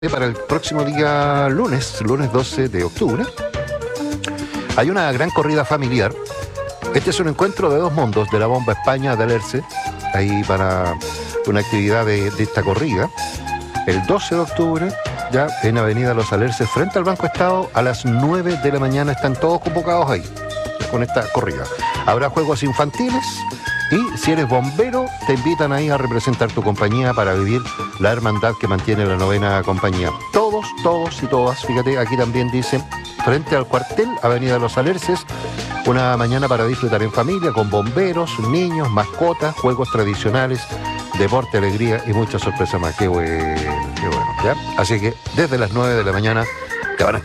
Para el próximo día lunes 12 de octubre, hay una gran corrida familiar. Este es un encuentro de dos mundos, de la Bomba España de Alerce, ahí para una actividad de esta corrida. El 12 de octubre, ya en Avenida Los Alerces, frente al Banco Estado, a las 9 de la mañana están todos convocados ahí, con esta corrida. Habrá juegos infantiles y si eres bombero, te invitan ahí a representar tu compañía para vivir la hermandad que mantiene la novena compañía. Todos y todas, fíjate, aquí también dice, frente al cuartel, Avenida Los Alerces, una mañana para disfrutar en familia, con bomberos, niños, mascotas, juegos tradicionales, deporte, alegría y muchas sorpresas más. Qué bueno, ¿ya? Así que desde las 9 de la mañana te van a